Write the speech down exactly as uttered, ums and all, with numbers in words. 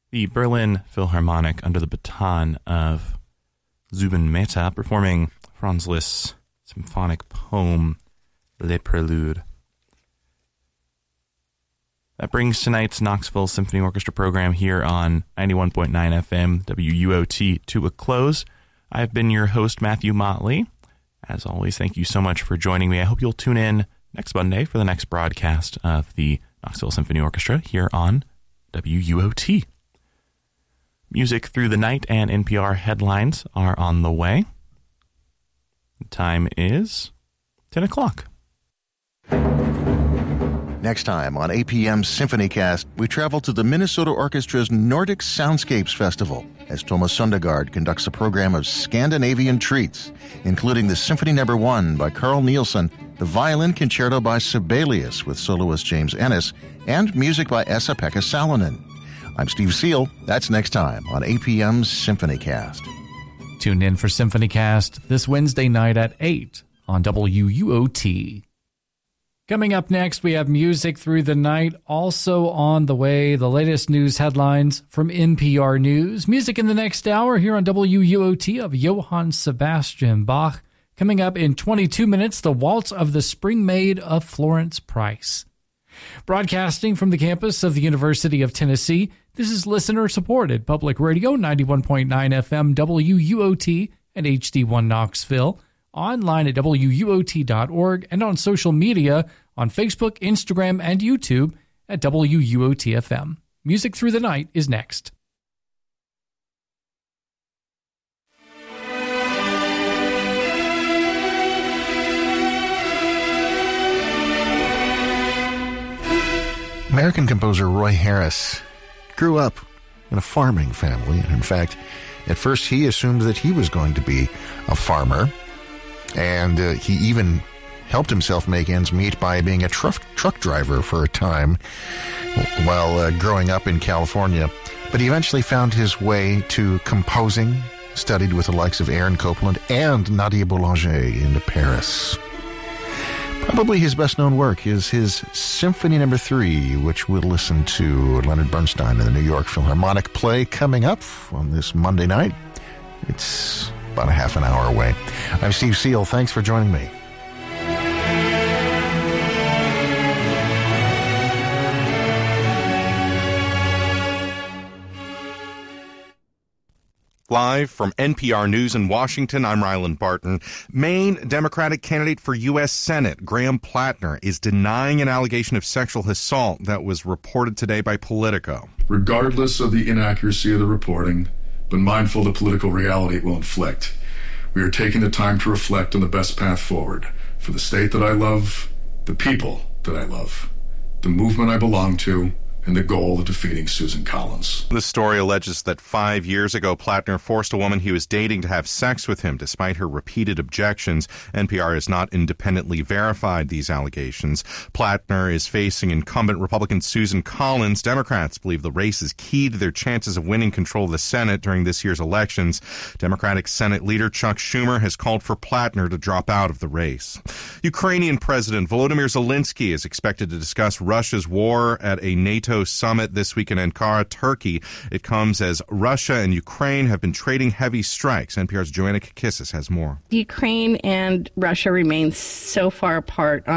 The Berlin Philharmonic under the baton of Zubin Mehta performing Franz Liszt's symphonic poem, Les Préludes. That brings tonight's Knoxville Symphony Orchestra program here on ninety-one point nine F M W U O T to a close. I've been your host, Matthew Motley. As always, thank you so much for joining me. I hope you'll tune in next Monday for the next broadcast of the Knoxville Symphony Orchestra here on W U O T. Music Through the Night and N P R headlines are on the way. The time is ten o'clock. Next time on A P M's SymphonyCast, we travel to the Minnesota Orchestra's Nordic Soundscapes Festival as Thomas Sundergaard conducts a program of Scandinavian treats, including the Symphony Number One by Carl Nielsen, the Violin Concerto by Sibelius with soloist James Ennis, and music by Esa-Pekka Salonen. I'm Steve Seal. That's next time on A P M's SymphonyCast. Tune in for SymphonyCast this Wednesday night at eight on W U O T. Coming up next, we have Music Through the Night. Also on the way, the latest news headlines from N P R News. Music in the next hour here on W U O T of Johann Sebastian Bach. Coming up in twenty-two minutes, the Waltz of the Spring Maid of Florence Price. Broadcasting from the campus of the University of Tennessee, this is listener-supported Public Radio, ninety-one point nine F M W U O T and H D one Knoxville. Online at W U O T dot org and on social media on Facebook, Instagram, and YouTube at W U O T F M. Music Through the Night is next. American composer Roy Harris grew up in a farming family, and in fact, at first he assumed that he was going to be a farmer. And uh, he even helped himself make ends meet by being a truck truck driver for a time while uh, growing up in California. But he eventually found his way to composing, studied with the likes of Aaron Copland and Nadia Boulanger in Paris. Probably his best-known work is his Symphony Number Three, which we'll listen to Leonard Bernstein in the New York Philharmonic play coming up on this Monday night. It's about a half an hour away. I'm Steve Seal. Thanks for joining me. Live from N P R News in Washington, I'm Ryland Barton. Maine Democratic candidate for U S Senate, Graham Plattner, is denying an allegation of sexual assault that was reported today by Politico. Regardless of the inaccuracy of the reporting, but mindful of the political reality it will inflict, we are taking the time to reflect on the best path forward for the state that I love, the people that I love, the movement I belong to, and the goal of defeating Susan Collins. The story alleges that five years ago, Plattner forced a woman he was dating to have sex with him despite her repeated objections. N P R has not independently verified these allegations. Plattner is facing incumbent Republican Susan Collins. Democrats believe the race is key to their chances of winning control of the Senate during this year's elections. Democratic Senate leader Chuck Schumer has called for Plattner to drop out of the race. Ukrainian President Volodymyr Zelensky is expected to discuss Russia's war at a NATO summit this week in Ankara, Turkey. It comes as Russia and Ukraine have been trading heavy strikes. N P R's Joanna Kakissis has more. Ukraine and Russia remain so far apart